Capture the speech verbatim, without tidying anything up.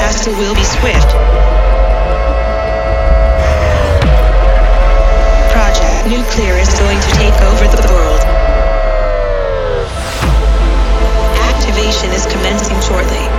disaster will be swift. Project Nuclear is going to take over the world. Activation is commencing shortly.